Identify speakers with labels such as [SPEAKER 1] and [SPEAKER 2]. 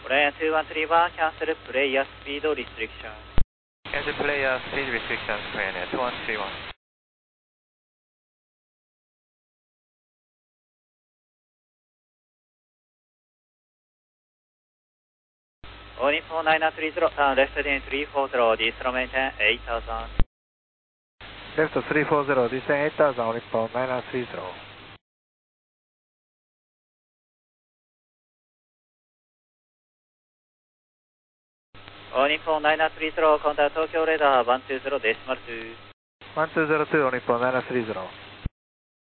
[SPEAKER 1] Player 2131, cancel player speed restriction.
[SPEAKER 2] Cancel player speed restrictions, player 2131.
[SPEAKER 1] All info 9930, turn left heading 340, descend maintain 8000.
[SPEAKER 3] Left 340, descend 8000, all info 9930.
[SPEAKER 1] All info 9930, contact Tokyo radar 120.2.
[SPEAKER 3] 1202, all info 9930.